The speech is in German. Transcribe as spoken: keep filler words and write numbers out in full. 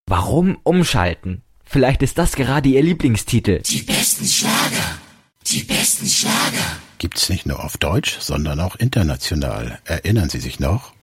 Warum umschalten? Vielleicht ist das gerade Ihr Lieblingstitel. Die besten Schlager. Die besten Schlager. Gibt's nicht nur auf Deutsch, sondern auch international. Erinnern Sie sich noch?